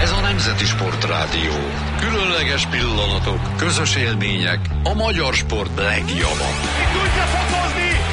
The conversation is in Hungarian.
Ez a Nemzeti Sportrádió. Különleges pillanatok, közös élmények, a magyar sport legjobb. Tudja fokozni